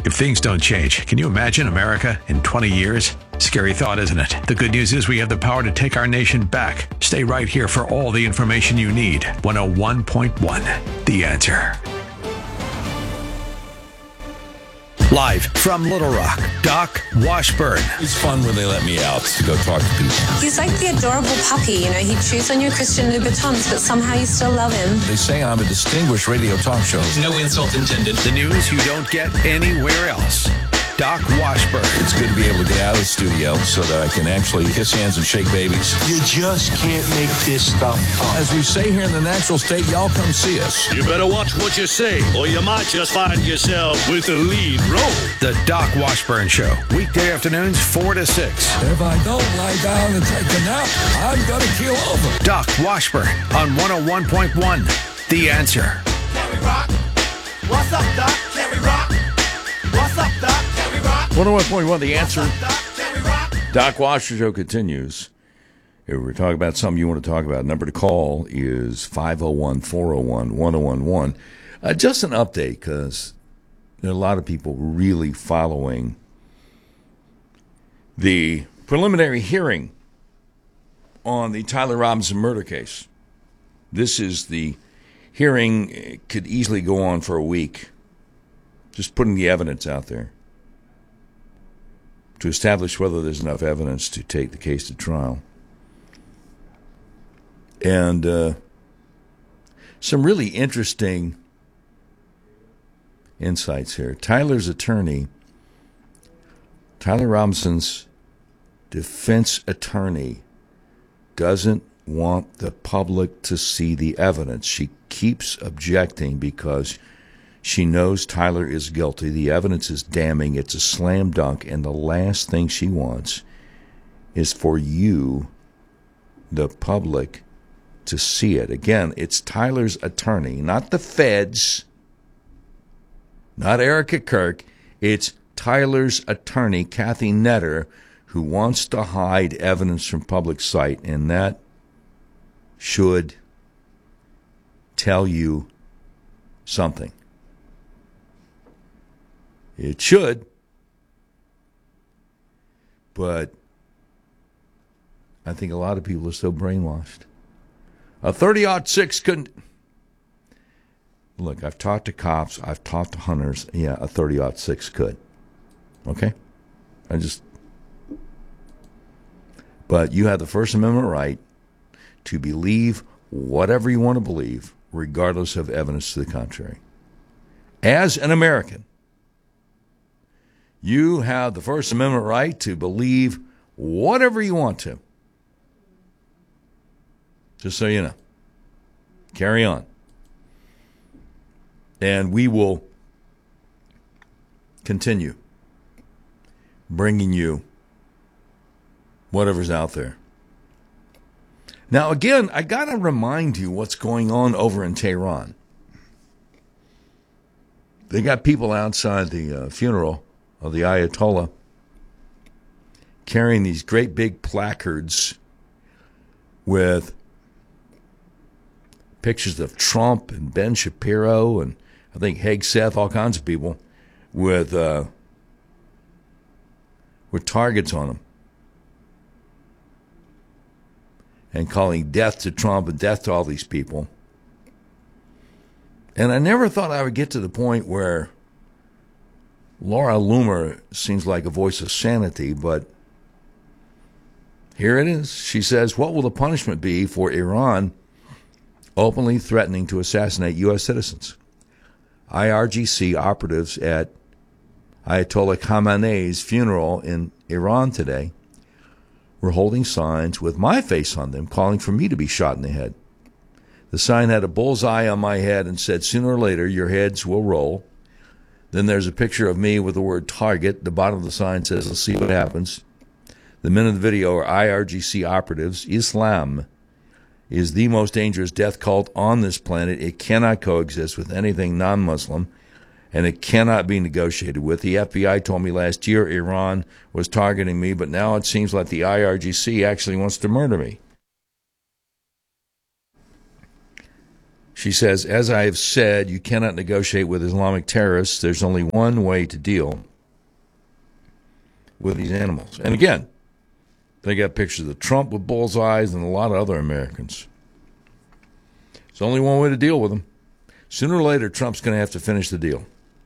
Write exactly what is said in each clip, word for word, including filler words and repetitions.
If things don't change, can you imagine America in twenty years? Scary thought, isn't it? The good news is we have the power to take our nation back. Stay right here for all the information you need. one oh one point one, The Answer. Live from Little Rock, Doc Washburn. It's fun when they let me out to go talk to people. He's like the adorable puppy, you know. He chews on your Christian Louboutins, but somehow you still love him. They say I'm a distinguished radio talk show. No insult intended. The news you don't get anywhere else. Doc Washburn. It's good to be able to get out of the studio so that I can actually kiss hands and shake babies. You just can't make this stuff up. As we say here in the natural state, y'all come see us. You better watch what you say, or you might just find yourself with the lead role. The Doc Washburn Show. Weekday afternoons, four to six. If I don't lie down and take a nap, I'm going to keel over. Doc Washburn on one oh one point one, The Answer. Can we rock? What's up, Doc? Can we rock? What's up, Doc? Can we rock? one oh one point one, The Answer. What's up, Doc? Can we rock? Doc Washburn Show continues. If we're talking about something you want to talk about, number to call is five oh one, four oh one, one oh one one. Uh, just an update, because there are a lot of people really following the preliminary hearing on the Tyler Robinson murder case. This is the hearing. It could easily go on for a week, just putting the evidence out there to establish whether there's enough evidence to take the case to trial. And uh, some really interesting insights here. Tyler's attorney, Tyler Robinson's defense attorney, doesn't want the public to see the evidence. She keeps objecting because she knows Tyler is guilty. The evidence is damning. It's a slam dunk. And the last thing she wants is for you, the public, to see it. Again, it's Tyler's attorney, not the feds, not Erica Kirk. It's Tyler's attorney, Kathy Netter, who wants to hide evidence from public sight. And that should tell you something. It should, but I think a lot of people are so brainwashed. A thirty aught six couldn't... Look, I've talked to cops, I've talked to hunters. Yeah, a thirty aught six could. Okay? I just... But you have the First Amendment right to believe whatever you want to believe, regardless of evidence to the contrary. As an American, you have the First Amendment right to believe whatever you want to. Just so you know. Carry on. And we will continue bringing you whatever's out there. Now, again, I got to remind you what's going on over in Tehran. They got people outside the uh, funeral of the Ayatollah carrying these great big placards with pictures of Trump and Ben Shapiro and I think Hegseth, all kinds of people with uh, with targets on them, and calling death to Trump and death to all these people. And I never thought I would get to the point where Laura Loomer seems like a voice of sanity, but here it is. She says, what will the punishment be for Iran openly threatening to assassinate U S citizens? I R G C operatives at Ayatollah Khamenei's funeral in Iran today were holding signs with my face on them, calling for me to be shot in the head. The sign had a bullseye on my head and said, sooner or later, your heads will roll. Then there's a picture of me with the word target. The bottom of the sign says, let's see what happens. The men in the video are I R G C operatives. Islam is the most dangerous death cult on this planet. It cannot coexist with anything non-Muslim, and it cannot be negotiated with. The F B I told me last year Iran was targeting me, but now it seems like the I R G C actually wants to murder me. She says, as I have said, you cannot negotiate with Islamic terrorists. There's only one way to deal with these animals. And again, they got pictures of Trump with bullseyes and a lot of other Americans. There's only one way to deal with them. Sooner or later, Trump's going to have to finish the deal.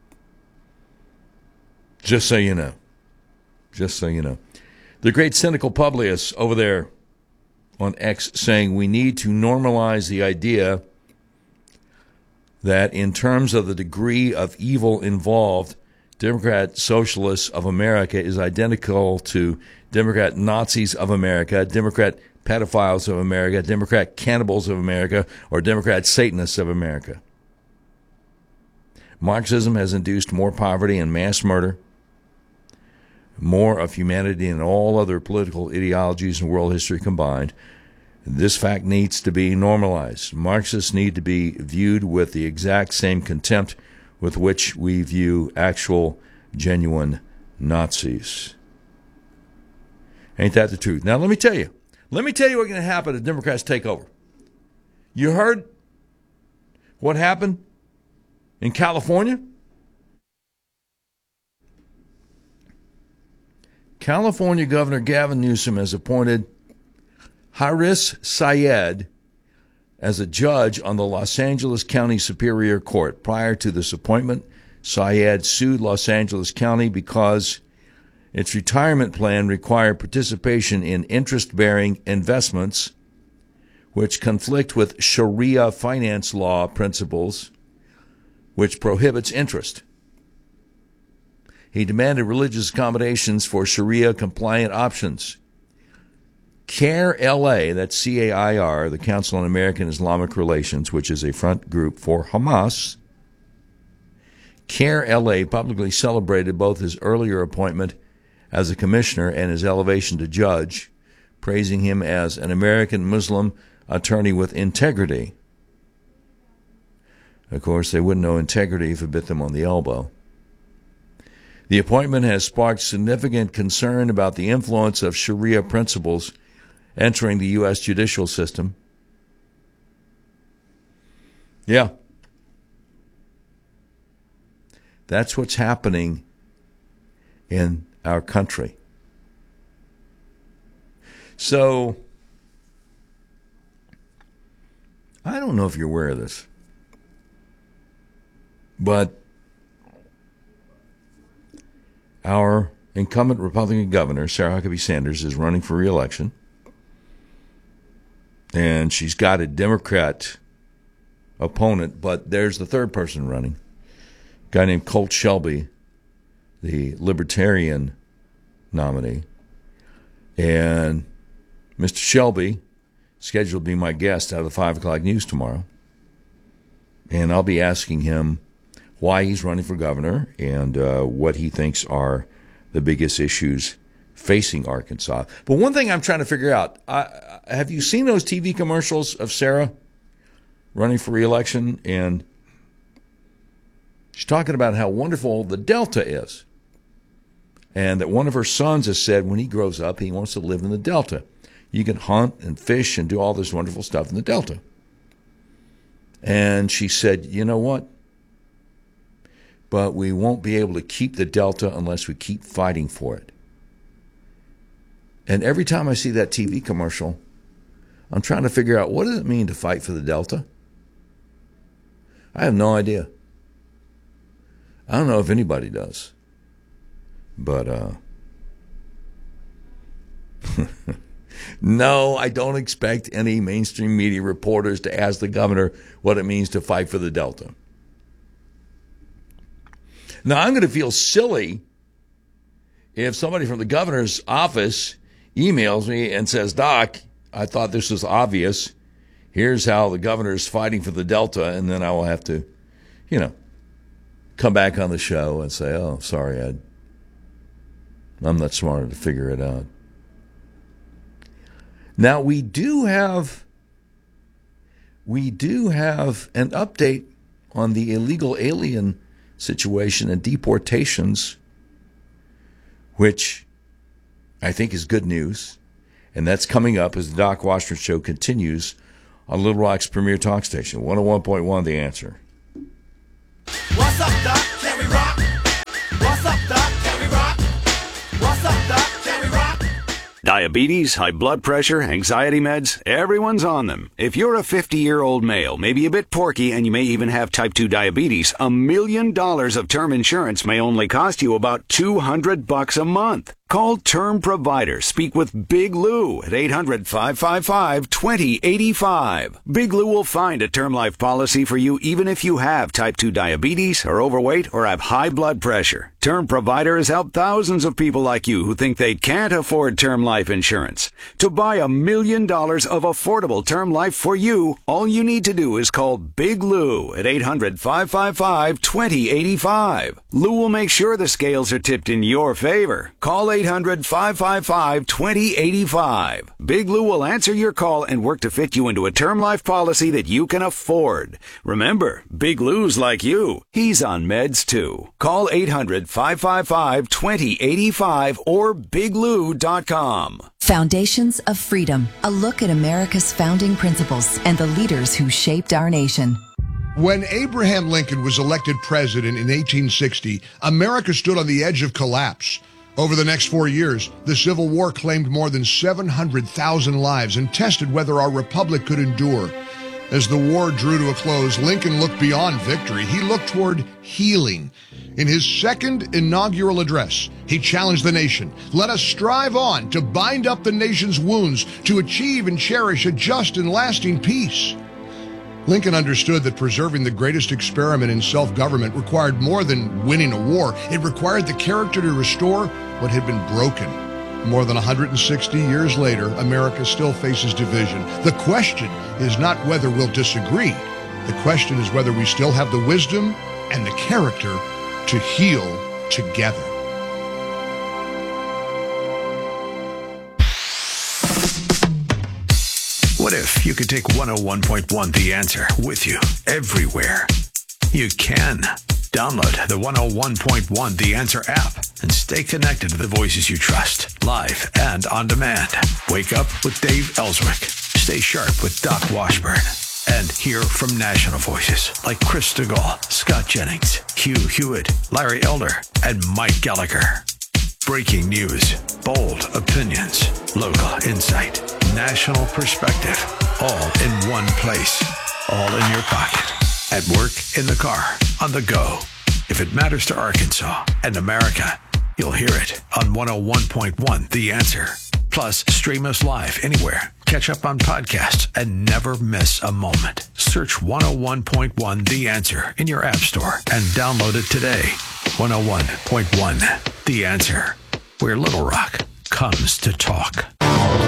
Just so you know. Just so you know. The great cynical Publius over there on X saying we need to normalize the idea that in terms of the degree of evil involved, Democrat Socialists of America is identical to Democrat Nazis of America, Democrat pedophiles of America, Democrat cannibals of America, or Democrat Satanists of America. Marxism has induced more poverty and mass murder, more of humanity and all other political ideologies in world history combined. This fact needs to be normalized. Marxists need to be viewed with the exact same contempt with which we view actual, genuine Nazis. Ain't that the truth? Now, let me tell you. Let me tell you what's going to happen if Democrats take over. You heard what happened in California? California Governor Gavin Newsom has appointed Haris Syed as a judge on the Los Angeles County Superior Court. Prior to this appointment, Syed sued Los Angeles County because its retirement plan required participation in interest-bearing investments, which conflict with Sharia finance law principles, which prohibits interest. He demanded religious accommodations for Sharia-compliant options. CAIR L A, that's C A I R, the Council on American Islamic Relations, which is a front group for Hamas. CAIR L A publicly celebrated both his earlier appointment as a commissioner and his elevation to judge, praising him as an American Muslim attorney with integrity. Of course, they wouldn't know integrity if it bit them on the elbow. The appointment has sparked significant concern about the influence of Sharia principles entering the U S judicial system. Yeah. That's what's happening in our country. So, I don't know if you're aware of this, but our incumbent Republican governor, Sarah Huckabee Sanders, is running for re-election. And she's got a Democrat opponent, but there's the third person running, a guy named Colt Shelby, the Libertarian nominee. And Mister Shelby scheduled to be my guest out of the five o'clock news tomorrow. And I'll be asking him why he's running for governor and uh, what he thinks are the biggest issues facing Arkansas. But one thing I'm trying to figure out, uh, have you seen those T V commercials of Sarah running for re-election? And she's talking about how wonderful the Delta is. And that one of her sons has said when he grows up, he wants to live in the Delta. You can hunt and fish and do all this wonderful stuff in the Delta. And she said, you know what? But we won't be able to keep the Delta unless we keep fighting for it. And every time I see that T V commercial, I'm trying to figure out, what does it mean to fight for the Delta? I have no idea. I don't know if anybody does. But, uh, no, I don't expect any mainstream media reporters to ask the governor what it means to fight for the Delta. Now, I'm going to feel silly if somebody from the governor's office emails me and says, Doc, I thought this was obvious. Here's how the governor is fighting for the Delta. And then I will have to, you know, come back on the show and say, oh, sorry, I, I'm not smart enough to figure it out. Now, we do have, we do have an update on the illegal alien situation and deportations, which I think is good news. And that's coming up as the Doc Washburn Show continues on Little Rock's premier talk station, one oh one point one The Answer. What's up, Doc? Can we rock? What's up, Doc? Can we rock? What's up, Doc? Can we rock? Diabetes, high blood pressure, anxiety meds, everyone's on them. If you're a fifty-year-old male, maybe a bit porky, and you may even have type two diabetes, a million dollars of term insurance may only cost you about two hundred bucks a month. Call Term Provider. Speak with Big Lou at eight hundred, five five five, two oh eight five. Big Lou will find a term life policy for you even if you have type two diabetes, are overweight, or have high blood pressure. Term Provider has helped thousands of people like you who think they can't afford term life insurance. To buy a million dollars of affordable term life for you, all you need to do is call Big Lou at eight hundred, five five five, two oh eight five. Lou will make sure the scales are tipped in your favor. Call eight hundred, five five five, two oh eight five. Big Lou will answer your call and work to fit you into a term life policy that you can afford. Remember, Big Lou's like you. He's on meds too. Call eight hundred, five five five, two oh eight five or big lou dot com. Foundations of Freedom, a look at America's founding principles and the leaders who shaped our nation. When Abraham Lincoln was elected president in eighteen sixty, America stood on the edge of collapse. Over the next four years, the Civil War claimed more than seven hundred thousand lives and tested whether our republic could endure. As the war drew to a close, Lincoln looked beyond victory. He looked toward healing. In his second inaugural address, he challenged the nation. Let us strive on to bind up the nation's wounds, to achieve and cherish a just and lasting peace. Lincoln understood that preserving the greatest experiment in self-government required more than winning a war. It required the character to restore what had been broken. More than one hundred sixty years later, America still faces division. The question is not whether we'll disagree. The question is whether we still have the wisdom and the character to heal together. What if you could take one oh one point one The Answer with you everywhere? You can. Download the one oh one point one The Answer app and stay connected to the voices you trust, live and on demand. Wake up with Dave Ellswick. Stay sharp with Doc Washburn. And hear from national voices like Chris DeGaulle, Scott Jennings, Hugh Hewitt, Larry Elder, and Mike Gallagher. Breaking news, bold opinions, local insight, national perspective, all in one place, all in your pocket, at work, in the car, on the go. If it matters to Arkansas and America, you'll hear it on one oh one point one The Answer. Plus, stream us live anywhere. Catch up on podcasts and never miss a moment. Search one oh one point one The Answer in your app store and download it today. one oh one point one The Answer, where Little Rock comes to talk.